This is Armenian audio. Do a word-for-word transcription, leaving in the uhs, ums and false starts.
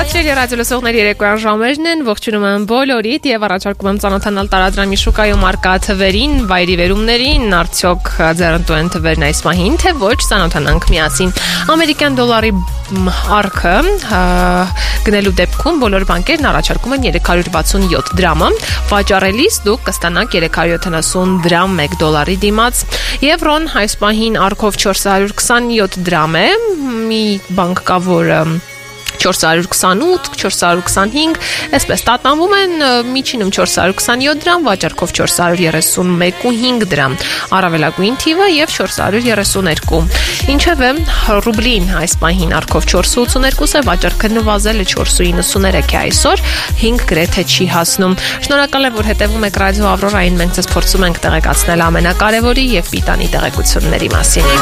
Սիրելի ռադիոլսողների երեկոյան ժամերն են, ողջունում եմ բոլորիդ եւ առաջարկում եմ ծանոթանալ տարադրամի շուկայում առկա թվերին, վայրի վերումներին, արդյոք ձեռնտու են թվերն այս պահին, թե ոչ, ծանոթանանք միասին։ Ամերիկյան դոլարի արքը գնելու դեպքում բոլոր բանկերն առաջարկում են երեք հարյուր վաթսունյոթ դրամը, վաճառելիս դուք կստանաք երեք հարյուր յոթանասուն դրամ մեկ դոլարի դիմաց։ Եվրոն այս պահին արքով չորս հարյուր քսանյոթ դրամ է, մի բանկ կա, որ չորս հարյուր քսանութ, չորս հարյուր քսանհինգ, այսպես տատանվում են, միջինում չորս հարյուր քսանյոթ դրամ, վաճառքով չորս հարյուր երեսունմեկ կόμμα հինգ դրամ, առավելագույն թիվը եւ չորս հարյուր երեսուներկու։ Ինչևէ, ռուբլին այս պահին արքով չորս ութսուներկու է, վաճառքը նվազել է չորս իննսուներեք է այսօր, հինգ գրեթե չի հասնում։ Շնորհակալ եմ, որ հետևում եք Ռադիո Ավրորային, մենք ձեզ փորձում ենք տեղեկացնել ամենակարևորի եւ պիտանի տեղեկությունների մասին։